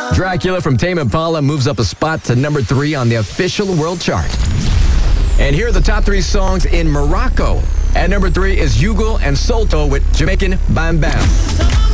Dracula from Tame Impala moves up a spot to number 3 on the official world chart. And here are the top 3 songs in Morocco. At number 3 is Yugal and Solto with Jamaican Bam Bam.